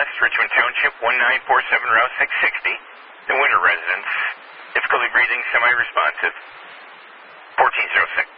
West, Richmond Township, 1947, Route 660. The winter residence. Difficulty breathing, semi-responsive. 1406.